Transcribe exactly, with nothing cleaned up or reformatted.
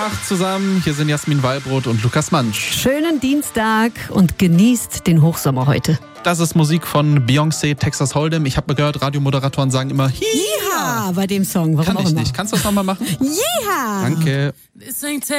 Tag zusammen. Hier sind Jasmin Wallbrot und Lukas Mansch. Schönen Dienstag und genießt den Hochsommer heute. Das ist Musik von Beyoncé, Texas Hold'em. Ich habe gehört, Radiomoderatoren sagen immer Hiha bei dem Song. Warum Kann auch ich immer. nicht. Kannst du das nochmal machen? Yeehaw! Danke.